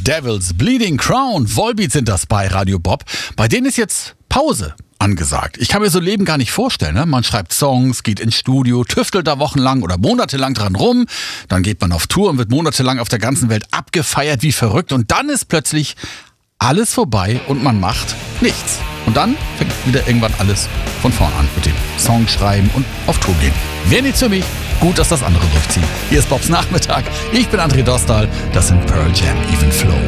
Devils, Bleeding Crown, Volbeat sind das bei Radio Bob. Bei denen ist jetzt Pause angesagt. Ich kann mir so Leben gar nicht vorstellen. Ne? Man schreibt Songs, geht ins Studio, tüftelt da wochenlang oder monatelang dran rum. Dann geht man auf Tour und wird monatelang auf der ganzen Welt abgefeiert wie verrückt. Und dann ist plötzlich alles vorbei und man macht nichts. Und dann fängt wieder irgendwann alles von vorn an mit dem Songschreiben und auf Tour gehen. Wäre nichts für mich. Gut, dass das andere durchziehen. Hier ist Bobs Nachmittag. Ich bin André Dostal. Das sind Pearl Jam, Even Flow.